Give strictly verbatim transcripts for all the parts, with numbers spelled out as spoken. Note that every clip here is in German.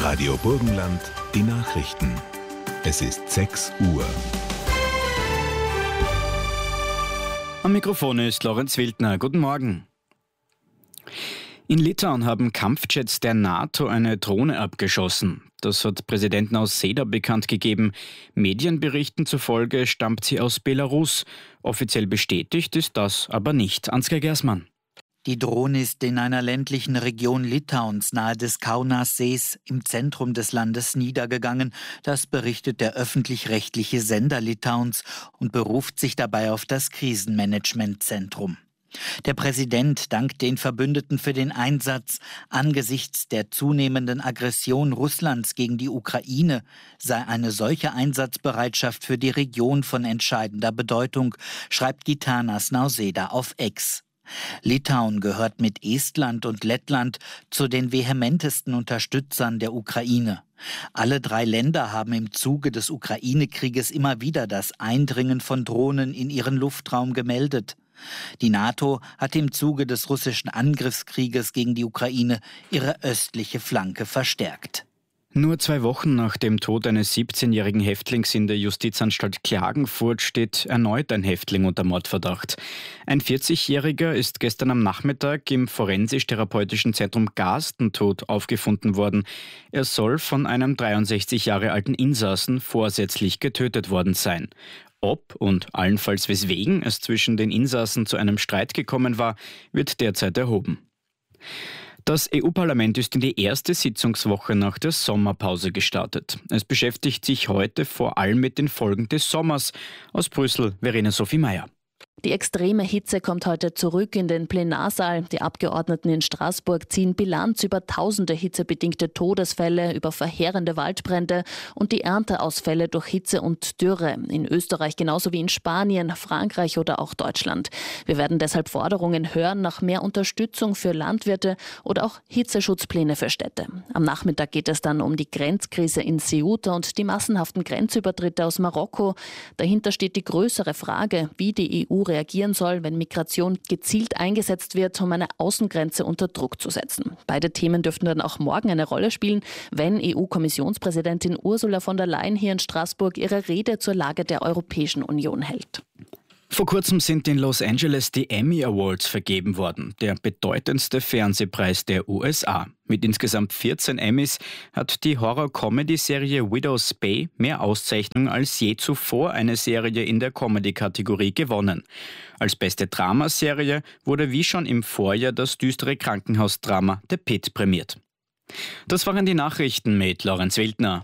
Radio Burgenland, die Nachrichten. Es ist sechs Uhr. Am Mikrofon ist Lorenz Wildner. Guten Morgen. In Litauen haben Kampfjets der NATO eine Drohne abgeschossen. Das hat Präsident Nausėda bekannt gegeben. Medienberichten zufolge stammt sie aus Belarus. Offiziell bestätigt ist das aber nicht. Ansgar Gersmann. Die Drohne ist in einer ländlichen Region Litauens nahe des Kaunassees im Zentrum des Landes niedergegangen. Das berichtet der öffentlich-rechtliche Sender Litauens und beruft sich dabei auf das Krisenmanagementzentrum. Der Präsident dankt den Verbündeten für den Einsatz. Angesichts der zunehmenden Aggression Russlands gegen die Ukraine sei eine solche Einsatzbereitschaft für die Region von entscheidender Bedeutung, schreibt Gitanas Nausėda auf X. Litauen gehört mit Estland und Lettland zu den vehementesten Unterstützern der Ukraine. Alle drei Länder haben im Zuge des Ukraine-Krieges immer wieder das Eindringen von Drohnen in ihren Luftraum gemeldet. Die NATO hat im Zuge des russischen Angriffskrieges gegen die Ukraine ihre östliche Flanke verstärkt. Nur zwei Wochen nach dem Tod eines siebzehnjährigen Häftlings in der Justizanstalt Klagenfurt steht erneut ein Häftling unter Mordverdacht. Ein vierzigjähriger ist gestern am Nachmittag im Forensisch-Therapeutischen Zentrum Garsten tot aufgefunden worden. Er soll von einem dreiundsechzig Jahre alten Insassen vorsätzlich getötet worden sein. Ob und allenfalls weswegen es zwischen den Insassen zu einem Streit gekommen war, wird derzeit erhoben. Das E U-Parlament ist in die erste Sitzungswoche nach der Sommerpause gestartet. Es beschäftigt sich heute vor allem mit den Folgen des Sommers. Aus Brüssel, Verena Sophie Meyer. Die extreme Hitze kommt heute zurück in den Plenarsaal. Die Abgeordneten in Straßburg ziehen Bilanz über tausende hitzebedingte Todesfälle, über verheerende Waldbrände und die Ernteausfälle durch Hitze und Dürre. In Österreich genauso wie in Spanien, Frankreich oder auch Deutschland. Wir werden deshalb Forderungen hören nach mehr Unterstützung für Landwirte oder auch Hitzeschutzpläne für Städte. Am Nachmittag geht es dann um die Grenzkrise in Ceuta und die massenhaften Grenzübertritte aus Marokko. Dahinter steht die größere Frage, wie die E U reagieren soll, wenn Migration gezielt eingesetzt wird, um eine Außengrenze unter Druck zu setzen. Beide Themen dürften dann auch morgen eine Rolle spielen, wenn E U-Kommissionspräsidentin Ursula von der Leyen hier in Straßburg ihre Rede zur Lage der Europäischen Union hält. Vor kurzem sind in Los Angeles die Emmy Awards vergeben worden, der bedeutendste Fernsehpreis der U S A. Mit insgesamt vierzehn Emmys hat die Horror-Comedy-Serie Widow's Bay mehr Auszeichnungen als je zuvor eine Serie in der Comedy-Kategorie gewonnen. Als beste Dramaserie wurde wie schon im Vorjahr das düstere Krankenhausdrama The Pit prämiert. Das waren die Nachrichten mit Lorenz Wildner.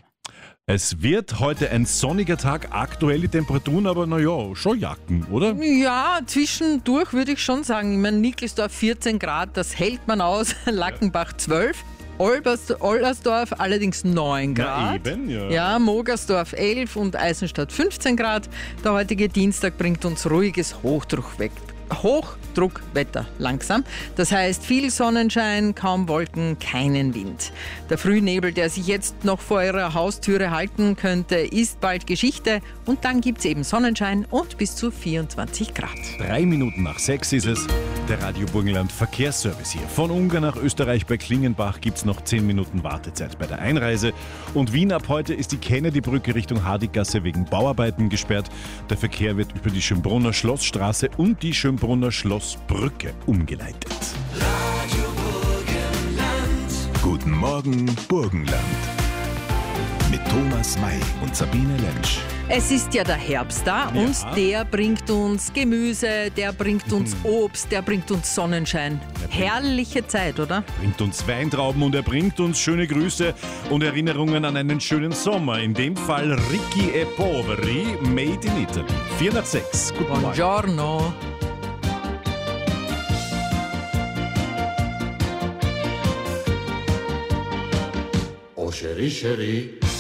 Es wird heute ein sonniger Tag, aktuelle Temperaturen, aber naja, schon Jacken, oder? Ja, zwischendurch würde ich schon sagen. Ich meine, Nickelsdorf vierzehn Grad, das hält man aus, Lackenbach zwölf, Olbers, Ollersdorf allerdings neun Grad. Na eben, ja. Ja, Mogersdorf elf und Eisenstadt fünfzehn Grad. Der heutige Dienstag bringt uns ruhiges Hochdruck weg. Hochdruckwetter langsam. Das heißt viel Sonnenschein, kaum Wolken, keinen Wind. Der Frühnebel, der sich jetzt noch vor ihrer Haustüre halten könnte, ist bald Geschichte und dann gibt es eben Sonnenschein und bis zu vierundzwanzig Grad. Drei Minuten nach sechs ist es. Der Radio Burgenland Verkehrsservice hier. Von Ungarn nach Österreich bei Klingenbach gibt es noch zehn Minuten Wartezeit bei der Einreise. Und Wien ab heute ist die Kennedy-Brücke Richtung Hardiggasse wegen Bauarbeiten gesperrt. Der Verkehr wird über die Schönbrunner Schlossstraße und die Schönbrunner Schlossbrücke umgeleitet. Radio Burgenland. Guten Morgen, Burgenland. Mit Thomas May und Sabine Lentsch. Es ist ja der Herbst da Ja. und der bringt uns Gemüse, der bringt uns Obst, der bringt uns Sonnenschein. Herrliche Zeit, oder? Bringt uns Weintrauben und er bringt uns schöne Grüße und Erinnerungen an einen schönen Sommer. In dem Fall Ricchi e Poveri, Made in Italy. Vier nach sechs. Guten Morgen. Buongiorno. Oh, Cherie, Cherie.